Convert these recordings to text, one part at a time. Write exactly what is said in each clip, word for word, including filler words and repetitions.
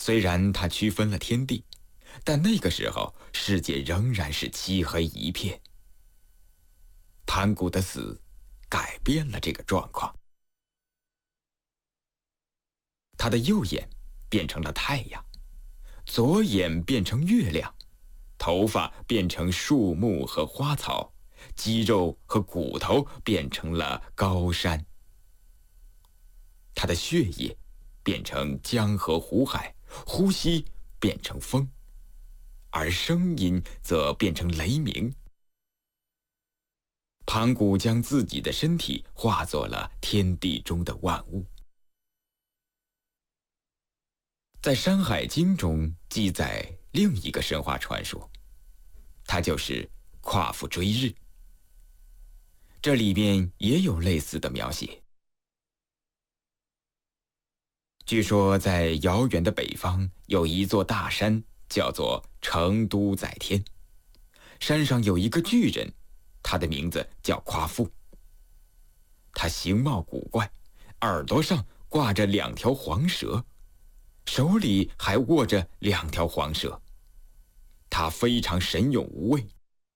虽然他区分了天地，但那个时候世界仍然是漆黑一片。盘古的死改变了这个状况，他的右眼变成了太阳，左眼变成月亮，头发变成树木和花草，肌肉和骨头变成了高山。他的血液变成江河湖海，呼吸变成风，而声音则变成雷鸣。盘古将自己的身体化作了天地中的万物。在《山海经》中记载另一个神话传说，它就是夸父追日。这里边也有类似的描写。据说在遥远的北方有一座大山，叫做成都载天。山上有一个巨人，他的名字叫夸父。他形貌古怪，耳朵上挂着两条黄蛇，手里还握着两条黄蛇。他非常神勇无畏。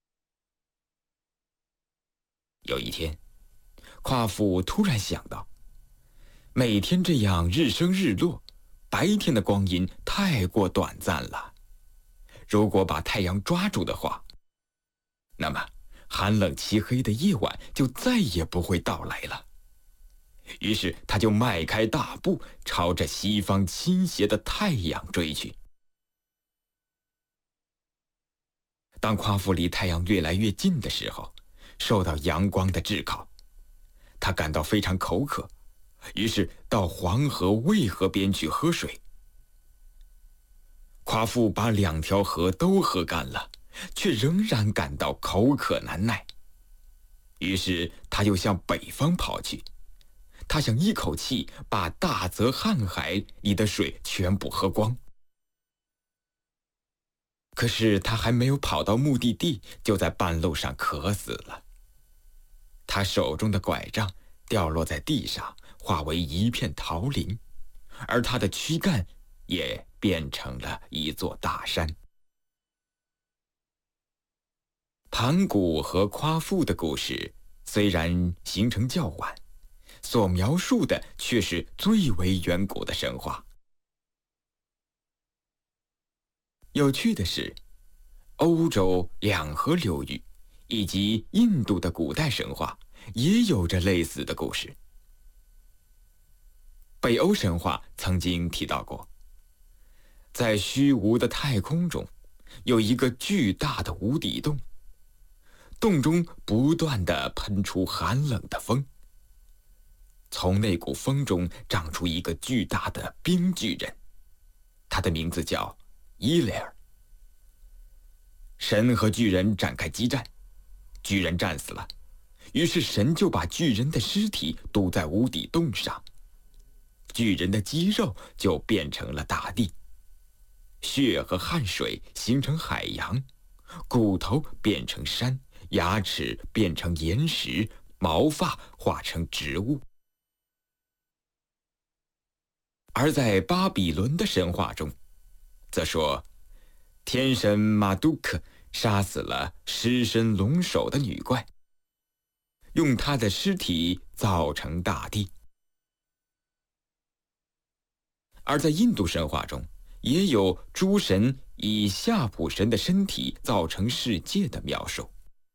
有一天，夸父突然想到，每天这样日升日落，白天的光阴太过短暂了。如果把太阳抓住的话，那么寒冷漆黑的夜晚就再也不会到来了。于是他就迈开大步，朝着西方倾斜的太阳追去。当夸父离太阳越来越近的时候，受到阳光的炙烤，他感到非常口渴，于是到黄河、渭河边去喝水。夸父把两条河都喝干了，却仍然感到口渴难耐。于是他又向北方跑去，他想一口气把大泽瀚海里的水全部喝光。可是他还没有跑到目的地，就在半路上渴死了。他手中的拐杖掉落在地上，化为一片桃林，而他的躯干也变成了一座大山。盘古和夸父的故事虽然形成较晚，所描述的却是最为远古的神话。有趣的是，欧洲两河流域以及印度的古代神话也有着类似的故事。北欧神话曾经提到过，在虚无的太空中有一个巨大的无底洞，洞中不断地喷出寒冷的风，从那股风中长出一个巨大的冰巨人，他的名字叫伊雷尔。神和巨人展开激战，巨人战死了，于是神就把巨人的尸体堵在无底洞上，巨人的肌肉就变成了大地，血和汗水形成海洋，骨头变成山，牙齿变成岩石，毛发化成植物。而在巴比伦的神话中，则说天神马杜克杀死了狮身龙首的女怪，用她的尸体造成大地。而在印度神话中，也有诸神以夏普神的身体造成世界的描述。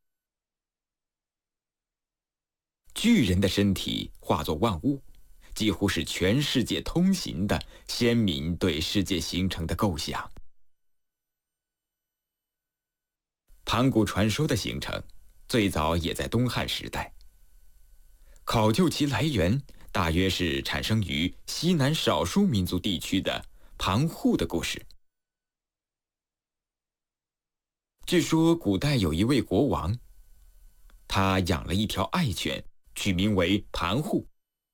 巨人的身体化作万物，几乎是全世界通行的先民对世界形成的构想。盘古传说的形成最早也在东汉时代，考究其来源，大约是产生于西南少数民族地区的盘户的故事。据说古代有一位国王，他养了一条爱犬，取名为盘户。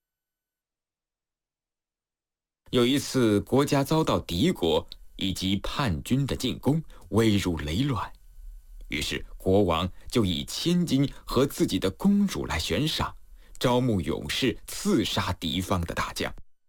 有一次国家遭到敌国以及叛军的进攻，危如累卵，于是国王就以千金和自己的公主来悬赏，招募勇士刺杀敌方的大将。